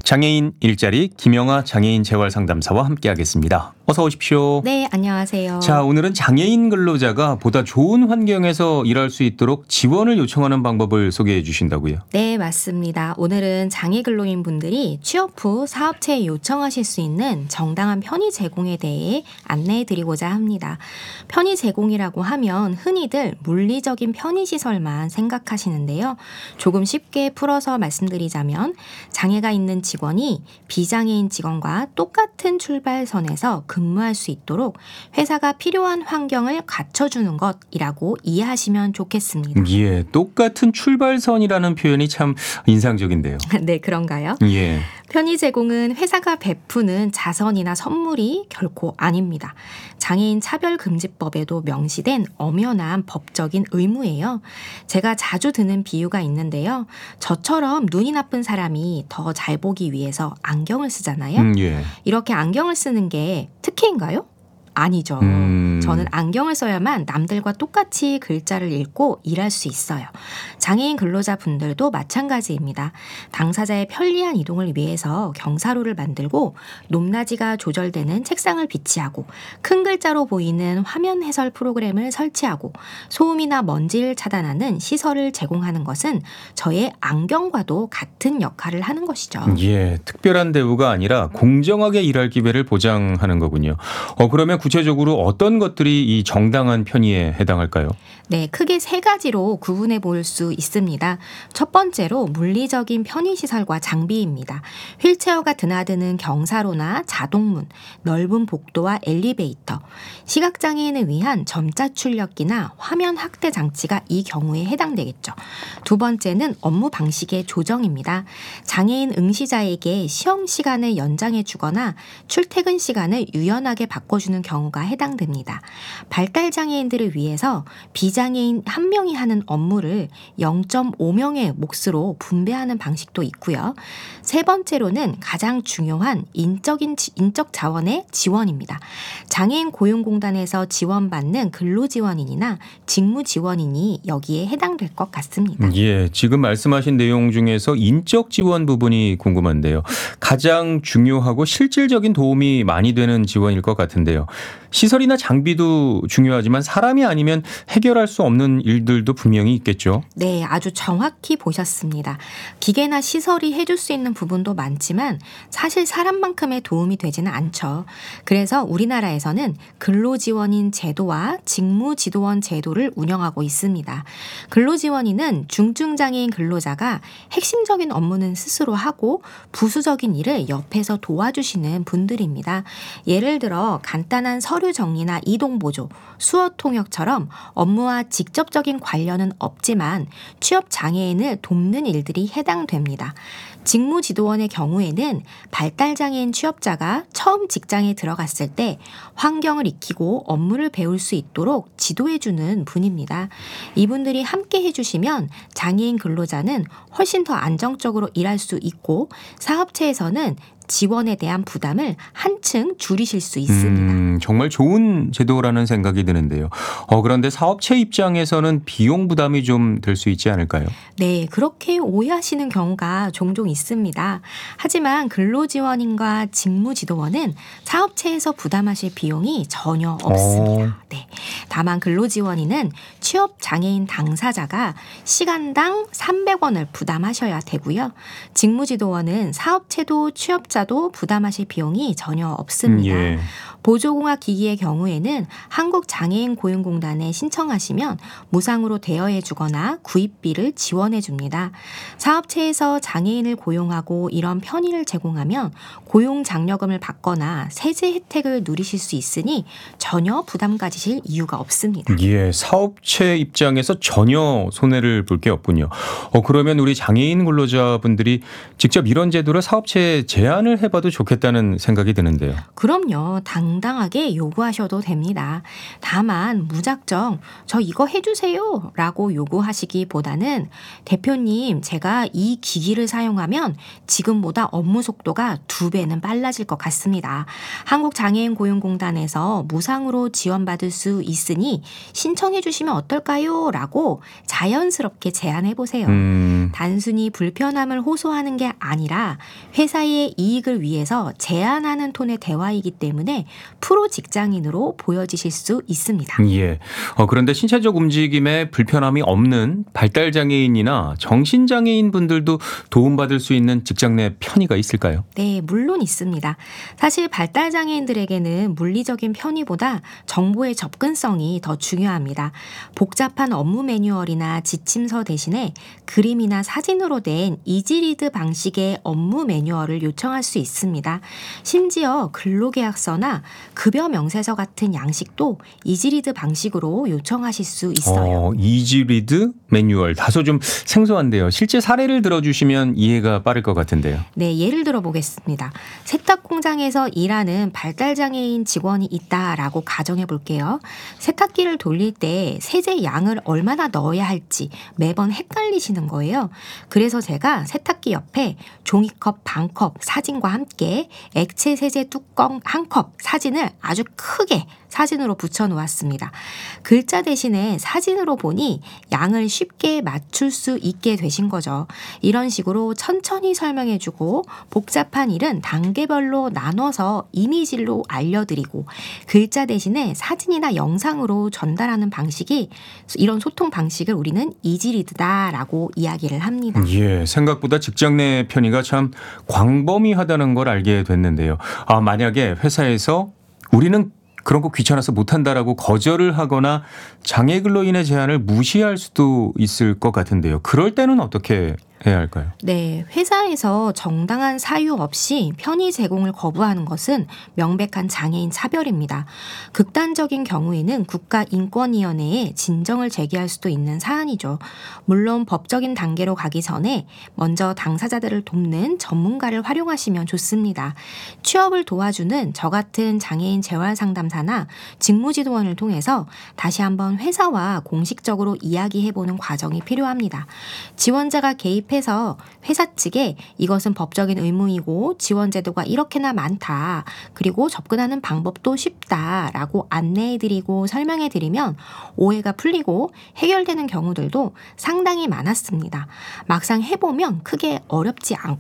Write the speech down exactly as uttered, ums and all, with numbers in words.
장애인 일자리 김영아 장애인 재활상담사와 함께하겠습니다. 어서 오십시오. 네, 안녕하세요. 자, 오늘은 장애인 근로자가 보다 좋은 환경에서 일할 수 있도록 지원을 요청하는 방법을 소개해 주신다고요? 네, 맞습니다. 오늘은 장애 근로인 분들이 취업 후 사업체에 요청하실 수 있는 정당한 편의 제공에 대해 안내해 드리고자 합니다. 편의 제공이라고 하면 흔히들 물리적인 편의시설만 생각하시는데요. 조금 쉽게 풀어서 말씀드리자면 장애가 있는 직원이 비장애인 직원과 똑같은 출발선에서 근무할 수 있도록 회사가 필요한 환경을 갖춰주는 것이라고 이해하시면 좋겠습니다. 예, 똑같은 출발선이라는 표현이 참 인상적인데요. 네, 그런가요? 예. 편의 제공은 회사가 베푸는 자선이나 선물이 결코 아닙니다. 장애인 차별금지법에도 명시된 엄연한 법적인 의무예요. 제가 자주 드는 비유가 있는데요. 저처럼 눈이 나쁜 사람이 더 잘 보기 위해서 안경을 쓰잖아요. 음, 예. 이렇게 안경을 쓰는 게 특혜인가요? 아니죠. 음. 저는 안경을 써야만 남들과 똑같이 글자를 읽고 일할 수 있어요. 장애인 근로자분들도 마찬가지입니다. 당사자의 편리한 이동을 위해서 경사로를 만들고 높낮이가 조절되는 책상을 비치하고 큰 글자로 보이는 화면 해설 프로그램을 설치하고 소음이나 먼지를 차단하는 시설을 제공하는 것은 저의 안경과도 같은 역할을 하는 것이죠. 예, 특별한 대우가 아니라 공정하게 일할 기회를 보장하는 거군요. 어, 그러면 구체적으로 어떤 것들이 이 정당한 편의에 해당할까요? 네, 크게 세 가지로 구분해 볼 수 있습니다. 첫 번째로 물리적인 편의시설과 장비입니다. 휠체어가 드나드는 경사로나 자동문, 넓은 복도와 엘리베이터, 시각장애인을 위한 점자 출력기나 화면 확대 장치가 이 경우에 해당되겠죠. 두 번째는 업무 방식의 조정입니다. 장애인 응시자에게 시험 시간을 연장해 주거나 출퇴근 시간을 유연하게 바꿔주는 경우가 해당됩니다. 발달장애인들을 위해서 비장애인 한 명이 하는 업무를 영 점 오 명의 몫으로 분배하는 방식도 있고요. 세 번째로는 가장 중요한 인적인, 인적 자원의 지원입니다. 장애인 고용공단에서 지원받는 근로지원인이나 직무지원인이 여기에 해당될 것 같습니다. 예, 지금 말씀하신 내용 중에서 인적 지원 부분이 궁금한데요. 가장 중요하고 실질적인 도움이 많이 되는 지원일 것 같은데요. 시설이나 장비도 중요하지만 사람이 아니면 해결할 수 없는 일들도 분명히 있겠죠. 네, 아주 정확히 보셨습니다. 기계나 시설이 해줄 수 있는 부분도 많지만 사실 사람만큼의 도움이 되지는 않죠. 그래서 우리나라에서는 근로지원인 제도와 직무지도원 제도를 운영하고 있습니다. 근로지원인은 중증장애인 근로자가 핵심적인 업무는 스스로 하고 부수적인 일을 옆에서 도와주시는 분들입니다. 예를 들어 간단한 서류 정리나 이동 보조, 수어 통역처럼 업무와 직접적인 관련은 없지만 취업 장애인을 돕는 일들이 해당됩니다. 직무지도원의 경우에는 발달장애인 취업자가 처음 직장에 들어갔을 때 환경을 익히고 업무를 배울 수 있도록 지도해주는 분입니다. 이분들이 함께 해주시면 장애인 근로자는 훨씬 더 안정적으로 일할 수 있고 사업체에서는 지원에 대한 부담을 한층 줄이실 수 있습니다. 음, 정말 좋은 제도라는 생각이 드는데요. 어, 그런데 사업체 입장에서는 비용 부담이 좀 될 수 있지 않을까요? 네, 그렇게 오해하시는 경우가 종종 있습니다. 하지만 근로지원인과 직무지도원은 사업체에서 부담하실 비용이 전혀 없습니다. 네, 다만 근로지원인은 취업장애인 당사자가 시간당 삼백 원을 부담하셔야 되고요. 직무지도원은 사업체도 취업자도 부담하실 비용이 전혀 없습니다. 예. 보조공학 기기의 경우에는 한국장애인 고용공단에 신청하시면 무상으로 대여해 주거나 구입비를 지원해 줍니다. 사업체에서 장애인을 고용하고 이런 편의를 제공하면 고용장려금을 받거나 세제 혜택을 누리실 수 있으니 전혀 부담 가지실 이유가 없습니다. 예, 사업체 입장에서 전혀 손해를 볼 게 없군요. 어, 그러면 우리 장애인 근로자분들이 직접 이런 제도를 사업체에 제안을 해봐도 좋겠다는 생각이 드는데요. 그럼요. 당 정당하게 요구하셔도 됩니다. 다만 무작정 저 이거 해주세요 라고 요구하시기보다는 대표님 제가 이 기기를 사용하면 지금보다 업무 속도가 두 배는 빨라질 것 같습니다. 한국장애인고용공단에서 무상으로 지원받을 수 있으니 신청해 주시면 어떨까요? 라고 자연스럽게 제안해 보세요. 음. 단순히 불편함을 호소하는 게 아니라 회사의 이익을 위해서 제안하는 톤의 대화이기 때문에 프로 직장인으로 보여지실 수 있습니다. 예. 어, 그런데 신체적 움직임에 불편함이 없는 발달장애인이나 정신장애인 분들도 도움받을 수 있는 직장 내 편의가 있을까요? 네, 물론 있습니다. 사실 발달장애인들에게는 물리적인 편의보다 정보의 접근성이 더 중요합니다. 복잡한 업무 매뉴얼이나 지침서 대신에 그림이나 사진으로 된 이지리드 방식의 업무 매뉴얼을 요청할 수 있습니다. 심지어 근로계약서나 급여 명세서 같은 양식도 이지리드 방식으로 요청하실 수 있어요. 어, 이지리드 매뉴얼 다소 좀 생소한데요. 실제 사례를 들어주시면 이해가 빠를 것 같은데요. 네, 예를 들어 보겠습니다. 세탁 공장에서 일하는 발달장애인 직원이 있다라고 가정해 볼게요. 세탁기를 돌릴 때 세제 양을 얼마나 넣어야 할지 매번 헷갈리시는 거예요. 그래서 제가 세탁기 옆에 종이컵 반컵 사진과 함께 액체 세제 뚜껑 한 컵 사진을 아주 크게 사진으로 붙여 놓았습니다. 글자 대신에 사진으로 보니 양을 쉽게 맞출 수 있게 되신 거죠. 이런 식으로 천천히 설명해주고 복잡한 일은 단계별로 나눠서 이미지로 알려드리고 글자 대신에 사진이나 영상으로 전달하는 방식이 이런 소통 방식을 우리는 이지리드다라고 이야기를 합니다. 예, 생각보다 직장 내 편의가 참 광범위하다는 걸 알게 됐는데요. 아, 만약에 회사에서 우리는 그런 거 귀찮아서 못한다라고 거절을 하거나 장애 근로인의 제안을 무시할 수도 있을 것 같은데요. 그럴 때는 어떻게 해야 할까요? 네, 회사에서 정당한 사유 없이 편의 제공을 거부하는 것은 명백한 장애인 차별입니다. 극단적인 경우에는 국가인권위원회에 진정을 제기할 수도 있는 사안이죠. 물론 법적인 단계로 가기 전에 먼저 당사자들을 돕는 전문가를 활용하시면 좋습니다. 취업을 도와주는 저 같은 장애인 재활상담사나 직무지도원을 통해서 다시 한번 회사와 공식적으로 이야기해보는 과정이 필요합니다. 지원자가 개입 해서 회사 측에 이것은 법적인 의무이고 지원 제도가 이렇게나 많다. 그리고 접근하는 방법도 쉽다라고 안내해드리고 설명해드리면 오해가 풀리고 해결되는 경우들도 상당히 많았습니다. 막상 해보면 크게 어렵지 않고